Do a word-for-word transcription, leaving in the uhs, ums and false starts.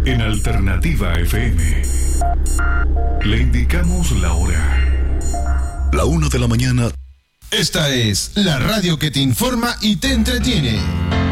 En Alternativa F M le indicamos la hora. La una de la mañana. Esta es la radio que te informa y te entretiene.